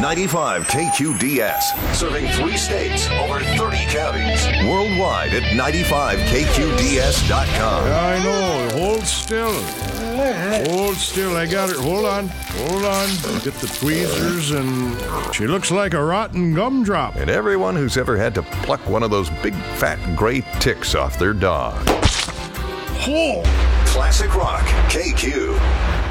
95 KQDS, serving 3 states, over 30 counties. Worldwide at 95KQDS.com. I know. Hold still. Hold still. I got it. Hold on. Get the tweezers, and she looks like a rotten gumdrop. And everyone who's ever had to pluck one of those big fat gray ticks off their dog. Oh! Classic Rock, KQ.